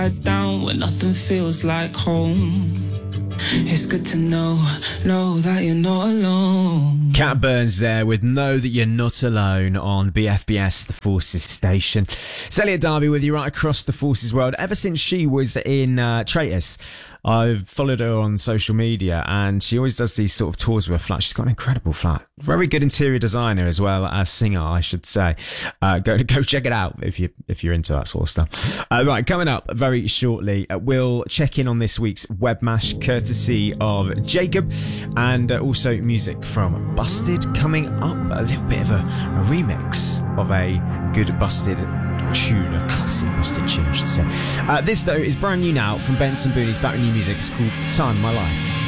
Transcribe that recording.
down when nothing feels like home. It's good to know that you're not alone. Cat Burns there with Know That You're Not Alone on BFBS, the Forces station. It's Elliot Darby with you right across the Forces world. Ever since she was in Traitors, I've followed her on social media, and she always does these sort of tours with her flat. She's got an incredible flat. Very good interior designer as well as singer, I should say. Go check it out if you're into that sort of stuff. Right, coming up very shortly, we'll check in on this week's Webmash courtesy of Jacob, and also music from Busted coming up. A little bit of a remix of a good Busted tune, a classic Busted tune, I should say. This though is brand new now from Benson Booney's back with new music. It's called The Time of My Life.